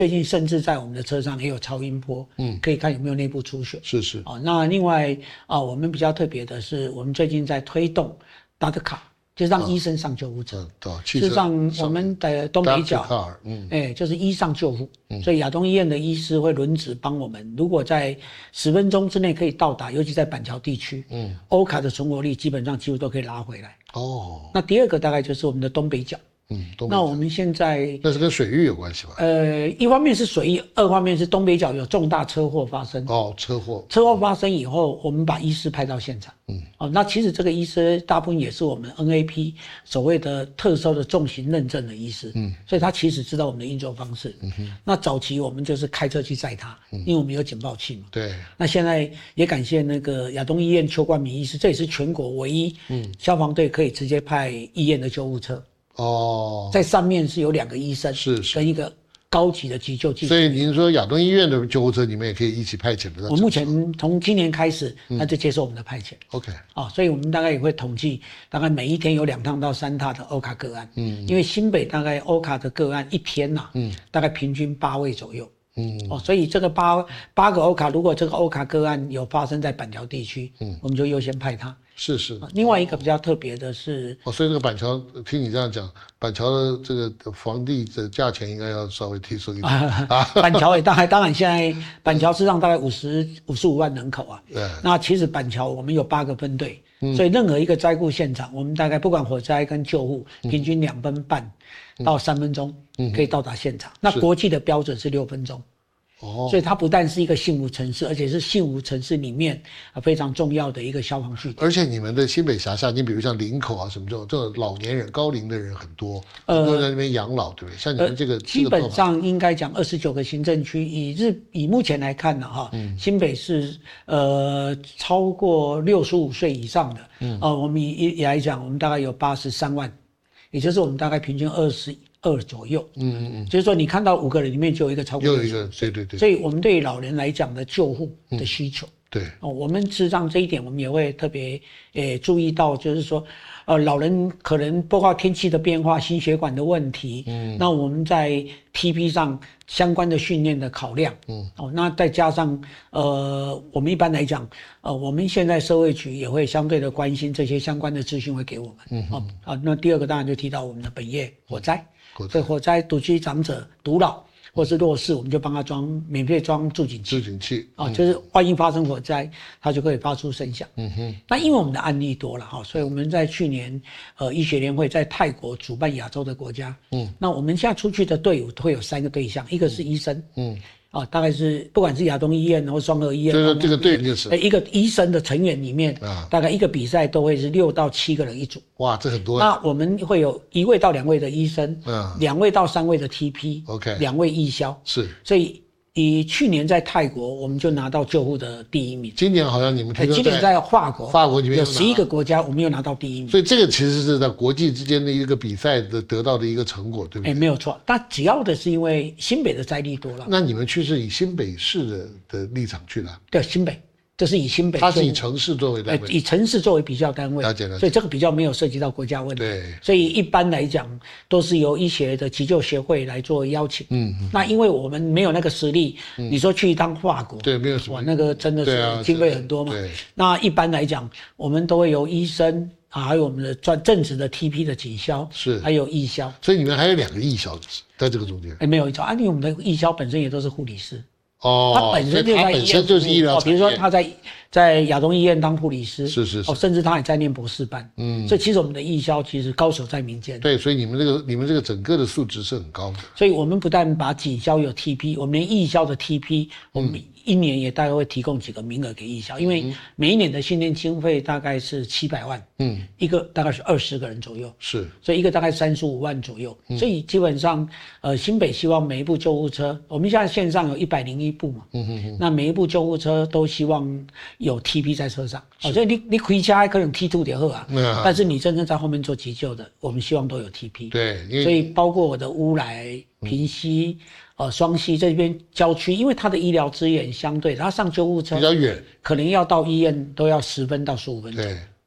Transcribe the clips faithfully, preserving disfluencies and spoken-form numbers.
最近甚至在我们的车上也有超音波，嗯，可以看有没有内部出血。 是是。 哦，那另外啊，我们比较特别的是，我们最近在推动 D A T卡，就是让医生上救护车。 嗯，对， 事实上，我们的东北角，嗯，哎，就是医上救护，嗯，所以亚东医院的医师会轮值帮我们。如果在十分钟之内可以到达，尤其在板桥地区，嗯，欧卡的存活率基本上几乎都可以拉回来。哦，那第二个大概就是我们的东北角。嗯，那我们现在那是跟水域有关系吧？ 呃，一方面是水域，二方面是东北角有重大车祸发生。 哦，车祸。 车祸发生以后，我们把医师派到现场。嗯，哦，那其实这个医师大部分也是我们 N A P 所谓的特殊的重型认证的医师。嗯，所以他其实知道我们的运作方式。嗯哼。那早期我们就是开车去载他，嗯，因为我们有警报器嘛。 对。 那现在也感谢那个亚东医院邱冠民医师，这也是全国唯一，嗯，消防队可以直接派医院的救护车。哦，在上面是有两个医生， 是是跟一个高级的急救技术。 所以您说亚东医院的救护车，你们也可以一起派遣的。 我目前从今年开始，他就接受我们的派遣。 OK， 哦，所以我们大概也会统计，大概每一天有两趟到三趟的欧卡个案。嗯，因为新北大概欧卡的个案一天呐，嗯，大概平均八位左右。嗯，哦，所以这个八八个欧卡，如果这个欧卡个案有发生在板桥地区，嗯，我们就优先派他。 是是。 另外一个比较特别的是， 哦，所以这个板桥，听你这样讲，板桥的这个房地的价钱应该要稍微提升一点啊。 板桥也大概，当然现在板桥市场大概五十五十五万人口啊。对。那其实板桥我们有八个分队，嗯，所以任何一个灾故现场，我们大概不管火灾跟救护，平均两分半到三分钟可以到达现场。嗯，那国际的标准是六分钟。哦，所以它不但是一个幸福城市，而且是幸福城市里面啊非常重要的一个消防据点。 而且你们的新北辖下，你比如像林口啊什么这种，这种老年人、高龄的人很多，很多人在那边养老，对不对？像你们这个， 呃、基本上应该讲二十九个行政区，以日以目前来看呢，哈，嗯，新北市呃超过六十五岁以上的，嗯，呃，我们以以来讲，我们大概有八十三万，也就是我们大概平均二十。二左右，嗯嗯嗯，就是说你看到五个人里面就有一个超过， 有一个，对对对， 所以我们对老人来讲的救护的需求， 嗯，对， 哦，我们事实上这一点我们也会特别诶注意到，就是说，呃，老人可能包括天气的变化、心血管的问题，嗯，那我们在 T P 上相关的训练的考量，嗯，哦，那再加上呃，我们一般来讲，呃，我们现在社会局也会相对的关心这些相关的资讯会给我们，嗯，哦，啊，那第二个当然就提到我们的本业火灾。所以火灾独居长者、独老或是弱势，我们就帮他装免费装助警器。 助警器啊，嗯，就是万一发生火灾，它就可以发出声响。嗯哼。那因为我们的案例多了哈，所以我们在去年呃医学联会在泰国主办亚洲的国家，嗯，那我们现在出去的队伍会有三个对象，一个是医生，嗯。啊，大概是不管是亚东医院或双和医院， 就是这个队就是一个医生的成员里面，啊，大概一个比赛都会是六到七个人一组。 哇，这很多。 那我们会有一位到两位的医生，嗯，两位到三位的 T P，OK， 两位义消， 是。 所以以去年在泰国，我们就拿到救护的第一名。 今年好像你们听说在今年在法国， 法国里面有十一个国家，我们又拿到第一名。 所以这个其实是在国际之间的一个比赛的得到的一个成果，对不对？ 哎，没有错。但主要的是因为新北的灾力多了。 那你们去是以新北市的的立场去的？ 对，新北。这是以新北， 它是以城市作为单位， 以城市作为比较单位， 了解了解， 所以这个比较没有涉及到国家问题。 对， 所以一般来讲都是由医学的急救协会来做邀请。嗯，嗯那因为我们没有那个实力，嗯、你说去一趟法国， 对，没有什么， 哇，那个真的是经费很多嘛。 对， 那一般来讲，我们都会由医生啊，还有我们的专正职的 T P 的警消， 是， 还有义消。 所以你们还有两个义消在这个中间？ 哎，没有义消，啊，因为我们的义消本身也都是护理师。 哦， 他本身就在医院， 本身就是医疗产业， 比如说他在在亚东医院当护理师， 是是是， 哦，甚至他也在念博士班，嗯，所以其实我们的义消其实高手在民间， 对，所以你们这个你们这个整个的素质是很高的， 所以我们不但把警消有 T P， 我们连义消的 T P， 我们一年也大概会提供几个名额给义消，因为每一年的训练经费大概是七百万，嗯，一个大概是二十个人左右， 是， 所以一个大概三十五万左右，嗯、所以基本上，呃，新北希望每一部救护车，我们现在线上有一百零一部嘛，嗯哼哼，那每一部救护车都希望有 T P 在车上，哦，所以你你开车可能 T 二就好啊，嗯、但是你真正在后面做急救的，我们希望都有 T P， 对， 所以包括我的乌来、平溪。嗯呃，双溪这边郊区，因为它的医疗资源相对，它上救护车比较远， 可能要到医院都要十分到十五分钟。 对，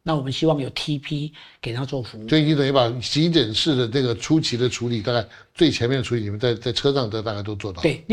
那我们希望有 T P 给他做服务。 所以你等于把急诊室的这个初期的处理，大概最前面的处理，你们在在车上都大概都做到。 对。